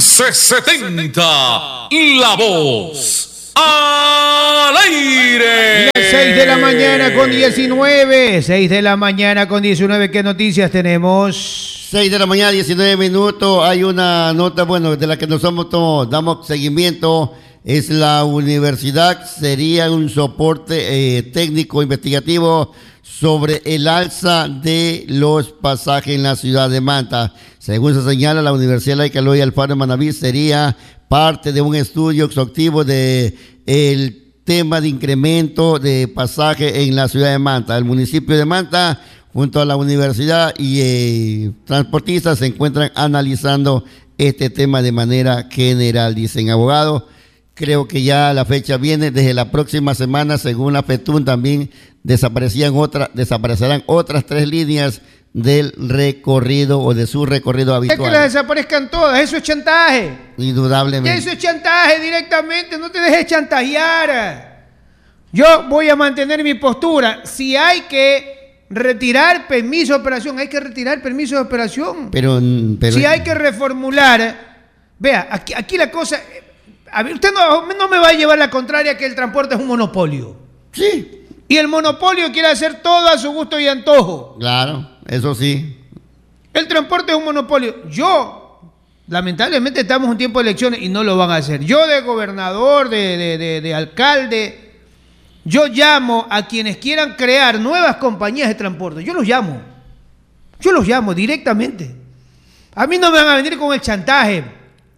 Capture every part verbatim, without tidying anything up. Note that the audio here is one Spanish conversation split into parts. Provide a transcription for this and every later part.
once setenta, La Voz al aire. Las seis de la mañana con diecinueve. seis de la mañana con diecinueve. ¿Qué noticias tenemos? seis de la mañana, diecinueve minutos. Hay una nota, bueno, de la que nosotros damos seguimiento. Es la universidad, sería un soporte eh, técnico investigativo sobre el alza de los pasajes en la ciudad de Manta. Según se señala, la Universidad Laica Eloy Alfaro de Manaví sería parte de un estudio exhaustivo de el tema de incremento de pasaje en la ciudad de Manta. El municipio de Manta, junto a la universidad y eh, transportistas, se encuentran analizando este tema de manera general, dicen abogados. Creo que ya la fecha viene desde la próxima semana, según la FETUN, también desaparecían otra, desaparecerán otras tres líneas del recorrido o de su recorrido habitual. Es que las desaparezcan todas, eso es chantaje. Indudablemente. Eso es chantaje directamente, no te dejes chantajear. Yo voy a mantener mi postura. Si hay que retirar permiso de operación, hay que retirar permiso de operación. Pero, pero si hay que reformular, vea, aquí, aquí la cosa... A ver, usted no, no me va a llevar la contraria que el transporte es un monopolio. Sí. Y el monopolio quiere hacer todo a su gusto y antojo. Claro, eso sí. El transporte es un monopolio. Yo, lamentablemente, estamos en un tiempo de elecciones y no lo van a hacer. Yo de gobernador, de, de, de, de alcalde, yo llamo a quienes quieran crear nuevas compañías de transporte. Yo los llamo. Yo los llamo directamente. A mí no me van a venir con el chantaje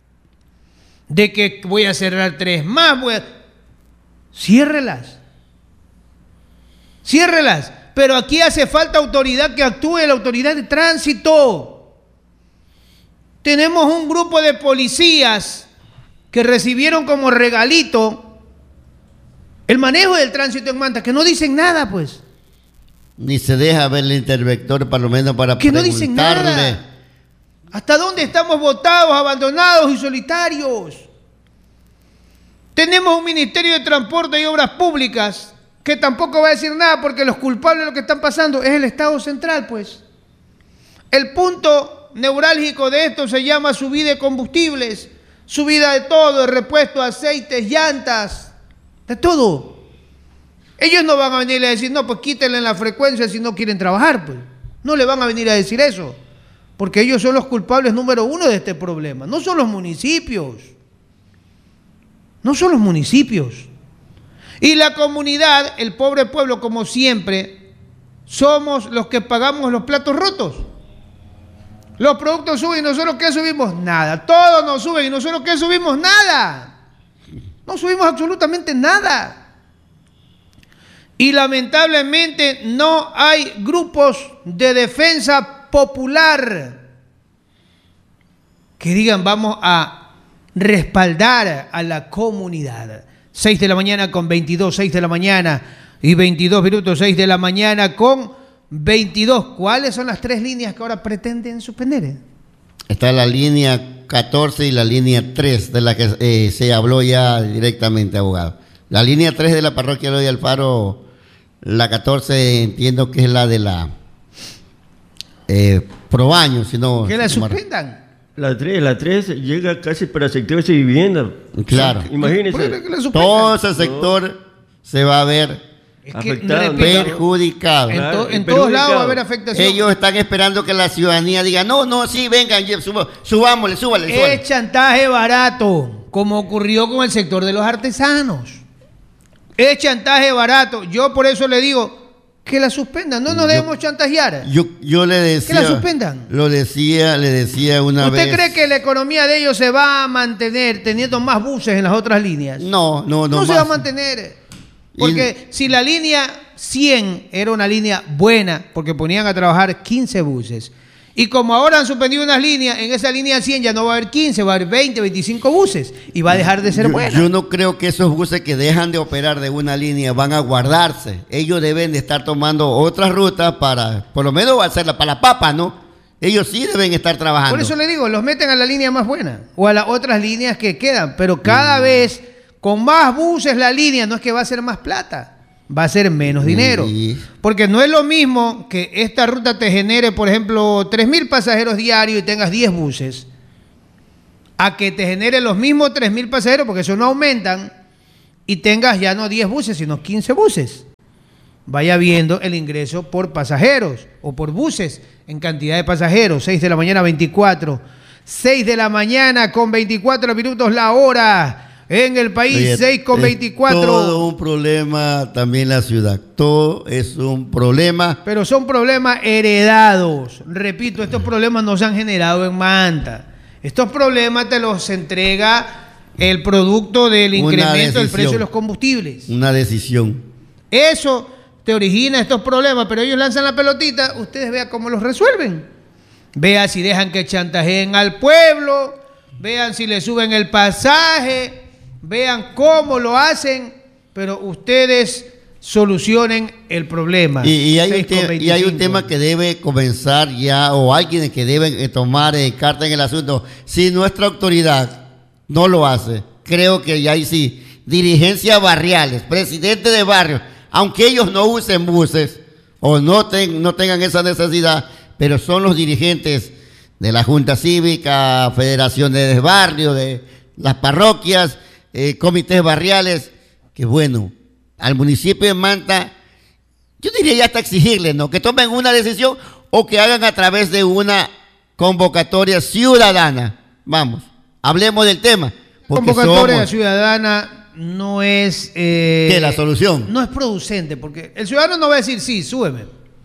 de que voy a cerrar tres más, voy a... Ciérrelas. Ciérrelas. Pero aquí hace falta autoridad que actúe, la autoridad de tránsito. Tenemos un grupo de policías que recibieron como regalito el manejo del tránsito en Manta, que no dicen nada, pues. Ni se deja ver el interventor, por lo menos para que no dicen nada. ¿Hasta dónde estamos botados, abandonados y solitarios? Tenemos un Ministerio de Transporte y Obras Públicas que tampoco va a decir nada porque los culpables de lo que están pasando es el Estado central, pues. El punto neurálgico de esto se llama subida de combustibles, subida de todo, de repuesto, aceites, llantas, de todo. Ellos no van a venir a decir, no, pues quítenle la frecuencia si no quieren trabajar, pues. No le van a venir a decir eso. Porque ellos son los culpables número uno de este problema. No son los municipios. No son los municipios. Y la comunidad, el pobre pueblo, como siempre, somos los que pagamos los platos rotos. Los productos suben y nosotros ¿qué subimos? Nada. Todos nos suben y nosotros ¿qué subimos? Nada. No subimos absolutamente nada. Y lamentablemente no hay grupos de defensa popular que digan vamos a respaldar a la comunidad. seis de la mañana con veintidós, seis de la mañana y veintidós minutos, seis de la mañana con veintidós. ¿Cuáles son las tres líneas que ahora pretenden suspender? Está la línea catorce y la línea tres, de la que eh, se habló ya directamente, abogado. La línea tres de la parroquia Eloy Alfaro, la catorce entiendo que es la de la Eh, Probaño, si no... Que la suspendan. La tres, la tres llega casi para sectores de vivienda. Claro. Imagínense. Todo ese sector no. se va a ver es que, afectado, perjudicado. En, to, en todos lados va a haber afectación. Ellos están esperando que la ciudadanía diga, no, no, sí, vengan, suba, subámosle, súbale, súbale. Es chantaje barato, como ocurrió con el sector de los artesanos. Es chantaje barato. Yo por eso le digo... Que la suspendan, no nos debemos chantajear. Yo, yo le decía... Que la suspendan. Lo decía, le decía una ¿Usted vez... ¿Usted cree que la economía de ellos se va a mantener teniendo más buses en las otras líneas? No, no, no. No más. se va a mantener. Porque y... si la línea cien era una línea buena, porque ponían a trabajar quince buses, y como ahora han suspendido unas líneas, en esa línea cien ya no va a haber quince, va a haber veinte, veinticinco buses, y va a dejar de ser yo, buena. Yo no creo que esos buses que dejan de operar de una línea van a guardarse. Ellos deben de estar tomando otras rutas para, por lo menos hacerla para la papa, ¿no? Ellos sí deben estar trabajando. Por eso le digo, los meten a la línea más buena, o a las otras líneas que quedan, pero cada mm. vez con más buses la línea, no es que va a ser más plata. Va a ser menos dinero. Sí. Porque no es lo mismo que esta ruta te genere, por ejemplo, tres mil pasajeros diarios y tengas diez buses, a que te genere los mismos tres mil pasajeros, porque eso no aumentan, y tengas ya no diez buses, sino quince buses. Vaya viendo el ingreso por pasajeros o por buses en cantidad de pasajeros. seis de la mañana, veinticuatro. seis de la mañana con veinticuatro minutos la hora en el país. Oye, seis con veinticuatro. Todo un problema también la ciudad. Todo es un problema. Pero son problemas heredados. Repito, estos problemas no se han generado en Manta. Estos problemas te los entrega el producto del incremento del precio de los combustibles. Una decisión. Eso te origina estos problemas, pero ellos lanzan la pelotita, ustedes vean cómo los resuelven. Vean si dejan que chantajeen al pueblo, vean si le suben el pasaje, vean cómo lo hacen, pero ustedes solucionen el problema. Y, y, hay, un te, y hay un tema que debe comenzar ya, o hay quienes que deben eh, tomar eh, carta en el asunto. Si nuestra autoridad no lo hace, creo que ya hay sí, dirigencias barriales, presidentes de barrios, aunque ellos no usen buses o no, ten, no tengan esa necesidad, pero son los dirigentes de la Junta Cívica, federaciones de barrio, de las parroquias, eh, comités barriales, que bueno, al municipio de Manta, yo diría ya hasta exigirles, ¿no?, que tomen una decisión o que hagan a través de una convocatoria ciudadana. Vamos, hablemos del tema. Convocatoria somos... ciudadana no es... Eh, ¿Qué, la solución? No es producente, porque el ciudadano no va a decir, sí, súbeme.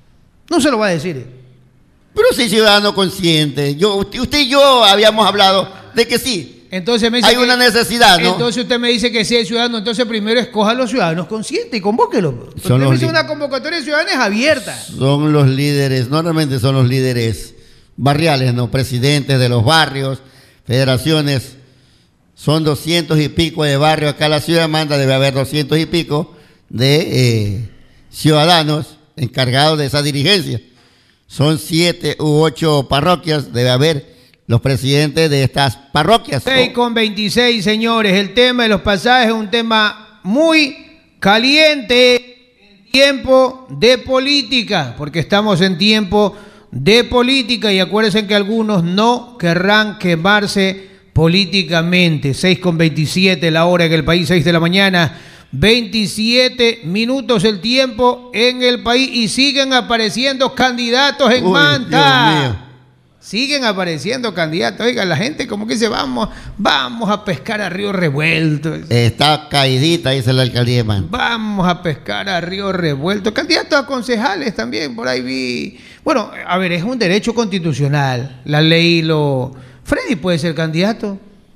No se lo va a decir. Pero sí, ciudadano consciente. Yo, usted y yo habíamos hablado de que sí. Entonces me dice hay que, una necesidad, ¿no? Entonces usted me dice que sí hay ciudadano, entonces primero escoja a los ciudadanos conscientes y convóquelos. Son los una convocatoria ciudadana es abierta. Son los líderes, normalmente son los líderes barriales, ¿no? Presidentes de los barrios, federaciones. Son doscientos y pico de barrios acá en la ciudad de Manta, debe haber doscientos y pico de eh, ciudadanos encargados de esa dirigencia. Son siete u ocho parroquias, debe haber los presidentes de estas parroquias. seis con veintiséis, señores. El tema de los pasajes es un tema muy caliente en tiempo de política, porque estamos en tiempo de política y acuérdense que algunos no querrán quemarse políticamente. Seis con veintisiete la hora en el país, seis de la mañana, veintisiete minutos el tiempo en el país y siguen apareciendo candidatos en Uy, Manta. Siguen apareciendo candidatos. Oiga, la gente como que dice, vamos, vamos a pescar a Río Revuelto. Está caidita, dice la alcaldía de Manta. Vamos a pescar a Río Revuelto. Candidatos a concejales también, por ahí vi. Bueno, a ver, es un derecho constitucional. La ley lo... Freddy puede ser candidato.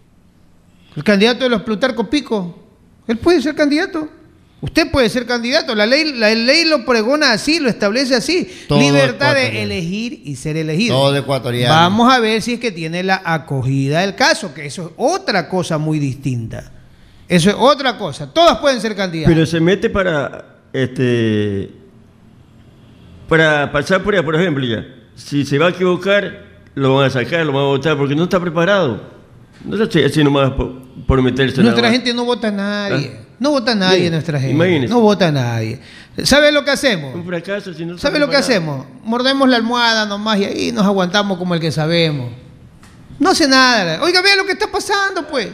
El candidato de los Plutarco Pico. Él puede ser candidato. Usted puede ser candidato. La ley, la ley lo pregona así, lo establece así. Todo libertad de elegir y ser elegido. Todo ecuatoriano. Vamos a ver si es que tiene la acogida del caso, que eso es otra cosa muy distinta. Eso es otra cosa. Todas pueden ser candidatos. Pero se mete para este para pasar por ella, por ejemplo, ya. Si se va a equivocar, lo van a sacar, lo van a votar, porque no está preparado. No está así nomás por, por meterse. Nuestra gente no vota a nadie. ¿Ah? No vota a nadie, sí, nuestra gente. Imagínese. No vota a nadie. ¿Sabe lo que hacemos? Un fracaso si no ¿Sabe lo que hacemos? Mordemos la almohada nomás y ahí nos aguantamos como el que sabemos. No hace nada. Oiga, vea lo que está pasando, pues.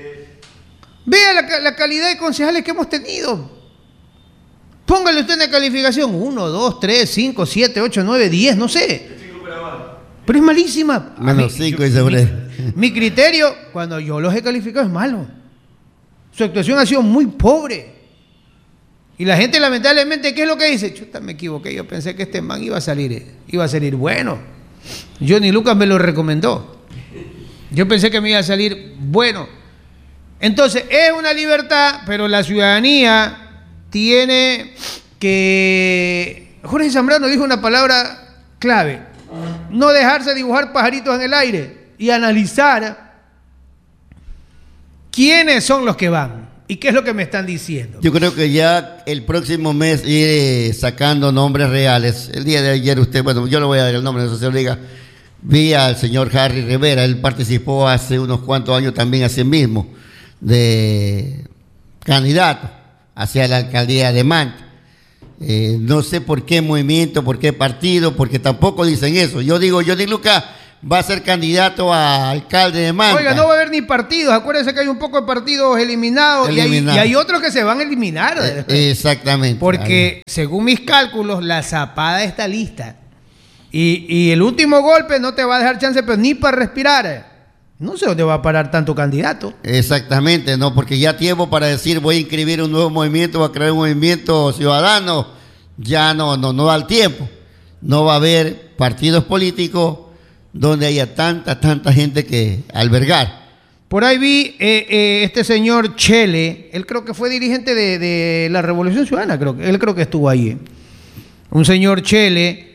Vea la, la calidad de concejales que hemos tenido. Póngale usted una calificación. Uno, dos, tres, cinco, siete, ocho, nueve, diez, no sé. Pero es malísima. Menos cinco y sobre. Mi, mi criterio, cuando yo los he calificado, es malo. Su actuación ha sido muy pobre. Y la gente, lamentablemente, ¿qué es lo que dice? Chuta, me equivoqué. Yo pensé que este man iba a salir, iba a salir bueno. Johnny Lucas me lo recomendó. Yo pensé que me iba a salir bueno. Entonces, es una libertad, pero la ciudadanía tiene que... Jorge Zambrano dijo una palabra clave. No dejarse dibujar pajaritos en el aire y analizar quiénes son los que van y qué es lo que me están diciendo. Yo creo que ya el próximo mes iré sacando nombres reales. El día de ayer usted, bueno, yo le voy a dar el nombre, no sé si lo diga, vi al señor Harry Rivera, él participó hace unos cuantos años también así mismo de candidato hacia la alcaldía de Manta. Eh, no sé por qué movimiento, por qué partido, porque tampoco dicen eso. Yo digo, Johnny Lucas va a ser candidato a alcalde de Manta. Oiga, no va a haber ni partidos. Acuérdense que hay un poco de partidos eliminados, Eliminado. y, hay, y hay otros que se van a eliminar. Eh, exactamente. Porque según mis cálculos, la zapada está lista. Y, y el último golpe no te va a dejar chance, pero ni para respirar. No sé dónde va a parar tanto candidato. Exactamente, no, porque ya tiempo para decir voy a inscribir un nuevo movimiento, voy a crear un movimiento ciudadano, ya no, no, no da el tiempo. No va a haber partidos políticos donde haya tanta, tanta gente que albergar. Por ahí vi eh, eh, este señor Chele, él creo que fue dirigente de, de la Revolución Ciudadana, creo que él creo que estuvo allí. Un señor Chele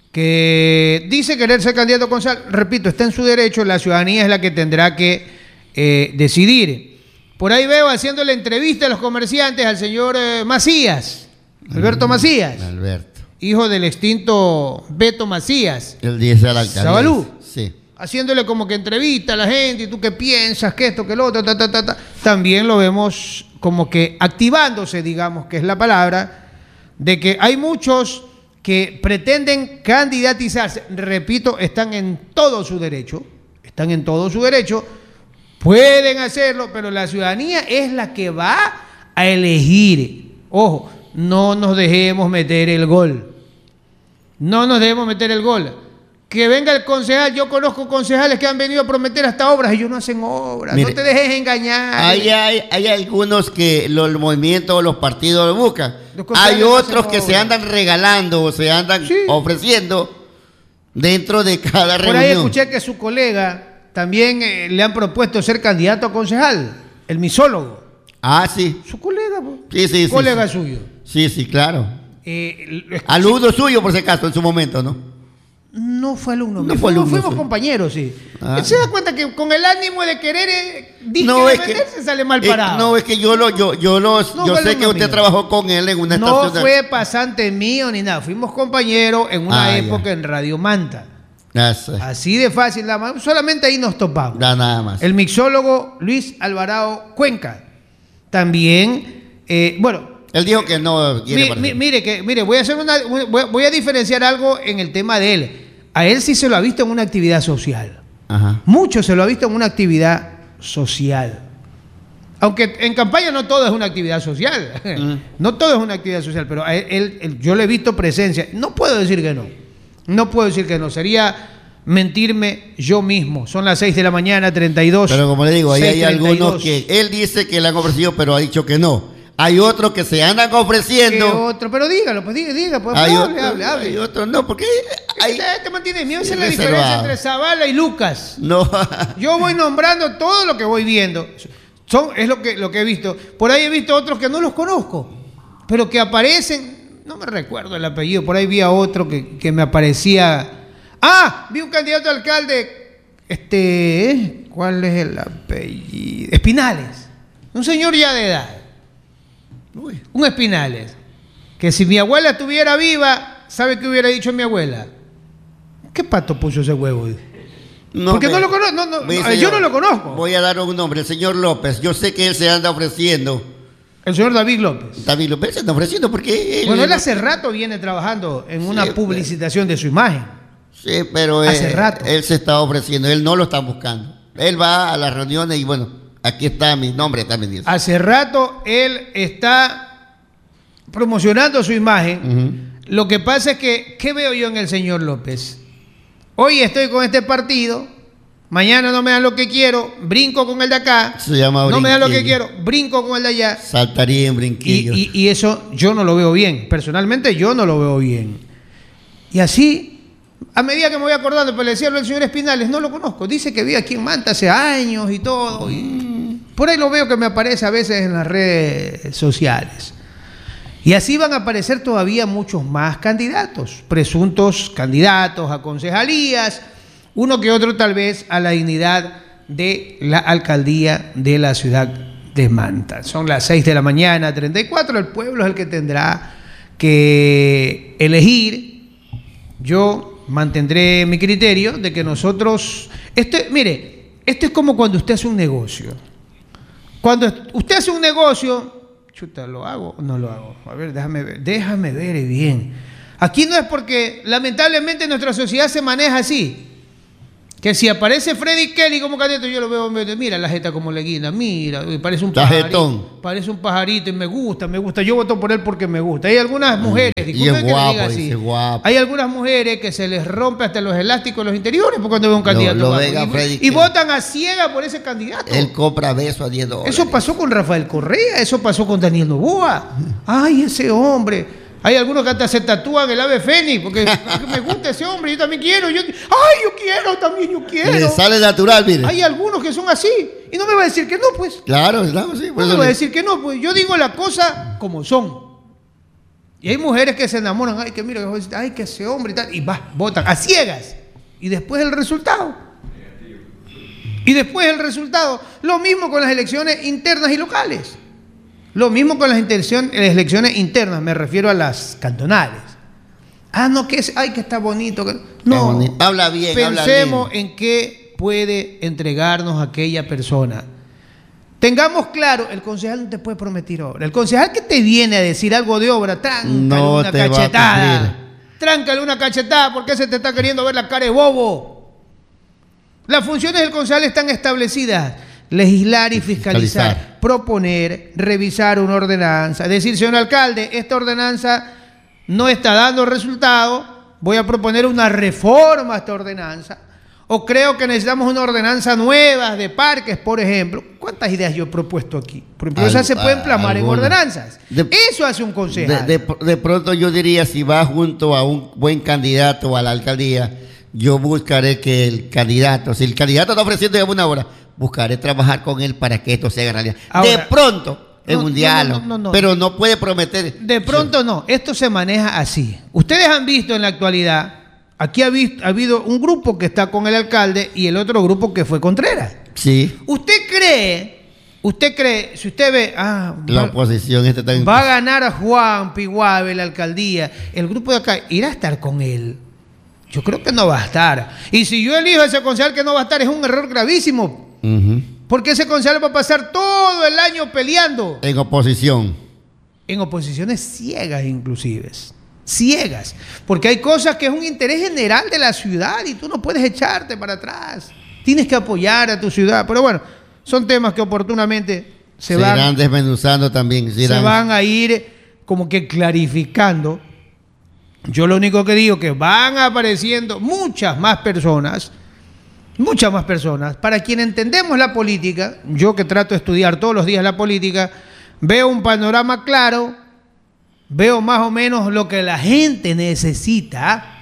que dice querer ser candidato a concejal. Repito, está en su derecho, la ciudadanía es la que tendrá que eh, decidir. Por ahí veo haciendo la entrevista a los comerciantes al señor eh, Macías, Alberto Macías. Alberto. Hijo del extinto Beto Macías. El dice al alcalde. Sabalú. Sí. Haciéndole como que entrevista a la gente, y tú qué piensas, que esto, que lo otro, ta, ta, ta, ta. También lo vemos como que activándose, digamos, que es la palabra, de que hay muchos que pretenden candidatizarse. Repito, están en todo su derecho, están en todo su derecho, pueden hacerlo, pero la ciudadanía es la que va a elegir. Ojo, no nos dejemos meter el gol. No nos debemos meter el gol. Que venga el concejal. Yo conozco concejales que han venido a prometer hasta obras y ellos no hacen obras. Mire, no te dejes engañar. Hay, hay, hay algunos que los movimientos, los partidos lo buscan. Los concejales Hay no otros hacen que obras. se andan regalando o se andan Sí. ofreciendo dentro de cada Por reunión. ahí escuché que su colega también eh, le han propuesto ser candidato a concejal. El misólogo. Ah, sí. Su colega. po. Sí, sí, sí, Colega sí. suyo. Sí, sí, claro. Eh, lo escuché- Alumno suyo, por si acaso, en su momento, ¿no? No fue alumno. No mío, fue fuimos, alumno, fuimos sí. compañeros, sí. Ah. Él se da cuenta que con el ánimo de querer eh, disque No es que defenderse sale mal eh, parado. no es que yo lo yo yo los No yo fue sé alumno que usted mío. trabajó con él en una No estación. fue pasante mío ni nada. Fuimos compañeros en una Ah, ya. época en Radio Manta. Ya sé. Así de fácil, nada más. Solamente ahí nos topamos. Ya nada más. El mixólogo Luis Alvarado Cuenca. También, eh, bueno, Él dijo que no quiere mi- participar. mi- mire, que, mire, voy a hacer una, voy, voy a diferenciar algo en el tema de él. A él sí se lo ha visto en una actividad social. Ajá. Mucho se lo ha visto en una actividad social. Aunque en campaña no todo es una actividad social. Mm. No todo es una actividad social, pero a él, él- él- yo le he visto presencia. No puedo decir que no. No puedo decir que no. Sería mentirme yo mismo. Son las seis de la mañana, treinta y dos. Pero como le digo, ahí hay seis treinta y dos. algunos que él dice que le han ofrecido, pero ha dicho que no. Hay otros que se andan ¿Qué ofreciendo. otro? Pero dígalo, pues diga, diga, pues Hay, hable, otros, hable, hable. hay otros no, porque hay, Este, este mantiene miedo. Esa es la reservado. diferencia entre Zavala y Lucas. no. Yo voy nombrando todo lo que voy viendo. Son, es lo que, lo que he visto. Por ahí he visto otros que no los conozco, pero que aparecen. No me recuerdo el apellido. Por ahí vi a otro que, que me aparecía. Ah, vi un candidato a alcalde. Este, ¿eh? ¿Cuál es el apellido? Espinales. Un señor ya de edad. Uy. Un Espinales. Que si mi abuela estuviera viva, ¿sabe qué hubiera dicho mi abuela? ¿Qué pato puso ese huevo? Porque no lo conozco, no, no, Ve, yo señor, no lo conozco. Voy a dar un nombre, el señor López. Yo sé que él se anda ofreciendo. El señor David López. David López se anda ofreciendo porque él. Bueno, él hace rato viene trabajando en una Sí, publicitación de su imagen. Sí, pero Hace él, rato. él se está ofreciendo, él no lo está buscando. Él va a las reuniones y bueno, aquí está mi nombre también dice. Hace rato él está promocionando su imagen. Ujú. Lo que pasa es que, ¿qué veo yo en el señor López? Hoy estoy con este partido, mañana no me dan lo que quiero, brinco con el de acá, Se llama no me dan lo que brinquillo. quiero, brinco con el de allá. Saltaría en Y, brinquillo. y- y eso yo no lo veo bien. Personalmente yo no lo veo bien. Y así, a medida que me voy acordando, pues le decía al señor Espinales, no lo conozco. Dice que vi aquí en Manta hace años y todo. Y por ahí lo veo que me aparece a veces en las redes sociales. Y así van a aparecer todavía muchos más candidatos, presuntos candidatos a concejalías, uno que otro tal vez a la dignidad de la alcaldía de la ciudad de Manta. Son las seis de la mañana, treinta y cuatro, el pueblo es el que tendrá que elegir. Yo mantendré mi criterio de que nosotros, esto, mire, esto es como cuando usted hace un negocio. Cuando usted hace un negocio, chuta, ¿lo hago o no lo hago? A ver, déjame ver, déjame ver bien. Aquí no es porque lamentablemente nuestra sociedad se maneja así. Que si aparece Freddy Kelly como candidato, yo lo veo, mira la jeta como le guinda, mira, parece un Tajetón. pajarito, parece un pajarito y me gusta, me gusta, yo voto por él porque me gusta. Hay algunas mujeres, y disculpen es que le guapo, diga así, y es guapo. hay algunas mujeres que se les rompe hasta los elásticos en los interiores porque cuando ven un candidato lo guapo, venga y, Freddy y Kelly. votan a ciega por ese candidato. Él compra besos a diez dólares. Eso pasó con Rafael Correa, eso pasó con Daniel Noboa. Ay, ese hombre. Hay algunos que hasta se tatúan el ave fénix porque me gusta ese hombre, yo también quiero. Yo, ay, yo quiero también, yo quiero. Le sale natural, mire. Hay algunos que son así y no me va a decir que no, pues. Claro, claro, sí. No me va a decir que no, pues. Yo digo la cosa como son. Y hay mujeres que se enamoran, ay, que mira, ay, que ese hombre y tal, y va, votan a ciegas. Y después el resultado. Y después el resultado. Lo mismo con las elecciones internas y locales. Lo mismo con las, las elecciones internas, me refiero a las cantonales. Ah, no, que es, ay, que está bonito. No, bonito. Habla bien, pensemos habla bien. en qué puede entregarnos aquella persona. Tengamos claro, el concejal no te puede prometer obra. El concejal que te viene a decir algo de obra, tráncale no una te cachetada. Va a tráncale una cachetada porque se te está queriendo ver la cara de bobo. Las funciones del concejal están establecidas. Legislar y fiscalizar, fiscalizar, proponer, revisar una ordenanza, decir, señor alcalde, esta ordenanza no está dando resultado, voy a proponer una reforma a esta ordenanza, o creo que necesitamos una ordenanza nueva de parques, por ejemplo. ¿Cuántas ideas yo he propuesto aquí? Por ejemplo, esas se pueden plasmar en ordenanzas. De, Eso hace un concejal. De, de, de pronto yo diría, si va junto a un buen candidato a la alcaldía, yo buscaré que el candidato, si el candidato está ofreciendo ya una hora, buscaré trabajar con él para que esto sea realidad. Ahora, de pronto, en no, un diálogo, no, no, no, no, pero no puede prometer. De pronto no, esto se maneja así. Ustedes han visto en la actualidad, aquí ha, visto, ha habido un grupo que está con el alcalde y el otro grupo que fue Contreras. Sí. ¿Usted cree, usted cree, si usted ve, ah, la va, oposición está tan... va a ganar a Juan Piguave la alcaldía, el grupo de acá irá a estar con él? Yo creo que no va a estar. Y si yo elijo a ese concejal que no va a estar, es un error gravísimo. Uh-huh. Porque ese concejal va a pasar todo el año peleando. En oposición. En oposiciones ciegas inclusive. Ciegas. Porque hay cosas que es un interés general de la ciudad y tú no puedes echarte para atrás. Tienes que apoyar a tu ciudad. Pero bueno, son temas que oportunamente se, se van... irán desmenuzando también. Se, irán... se van a ir como que clarificando. Yo lo único que digo es que van apareciendo muchas más personas, muchas más personas, para quien entendemos la política, yo que trato de estudiar todos los días la política, veo un panorama claro, veo más o menos lo que la gente necesita,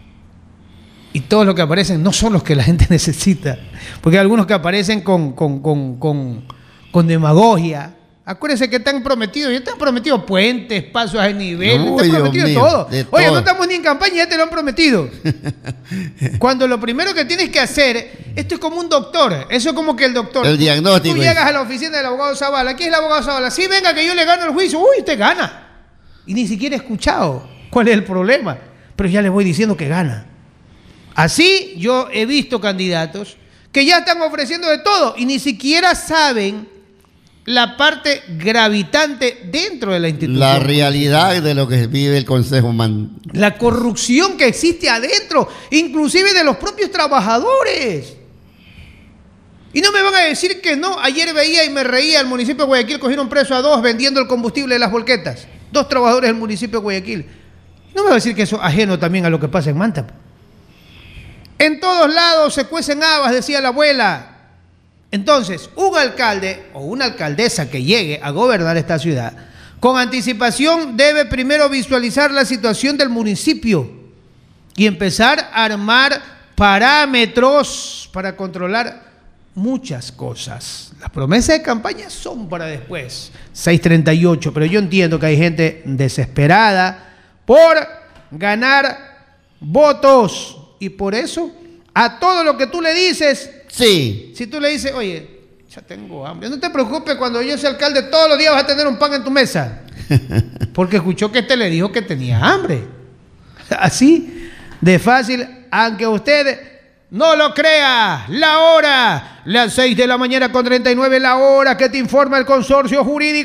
y todos los que aparecen no son los que la gente necesita, porque hay algunos que aparecen con, con, con, con, con demagogia. Acuérdense que te han prometido, ya te han prometido puentes, pasos a nivel, Uy, te han prometido mío, todo. Oye, todo. no estamos ni en campaña, ya te lo han prometido. Cuando lo primero que tienes que hacer, esto es como un doctor, eso es como que el doctor. El diagnóstico. Tú llegas a la oficina del abogado Zavala, aquí es el abogado Zavala, sí, venga que yo le gano el juicio, uy, usted gana. Y ni siquiera he escuchado cuál es el problema, pero ya le voy diciendo que gana. Así yo he visto candidatos que ya están ofreciendo de todo y ni siquiera saben la parte gravitante dentro de la institución. La realidad de lo que vive el Consejo Man. La corrupción que existe adentro, inclusive de los propios trabajadores. Y no me van a decir que no. Ayer veía y me reía, el municipio de Guayaquil cogieron preso a dos vendiendo el combustible de las volquetas. Dos trabajadores del municipio de Guayaquil. No me va a decir que eso es ajeno también a lo que pasa en Manta. En todos lados se cuecen habas, decía la abuela. Entonces, un alcalde o una alcaldesa que llegue a gobernar esta ciudad, con anticipación debe primero visualizar la situación del municipio y empezar a armar parámetros para controlar muchas cosas. Las promesas de campaña son para después, seis treinta y ocho, pero yo entiendo que hay gente desesperada por ganar votos y por eso a todo lo que tú le dices, sí. Si tú le dices, oye, ya tengo hambre, no te preocupes, cuando yo sea alcalde todos los días vas a tener un pan en tu mesa. Porque escuchó que este le dijo que tenía hambre. Así de fácil, aunque usted no lo crea. La hora, las seis de la mañana con treinta y nueve, la hora que te informa el consorcio jurídico.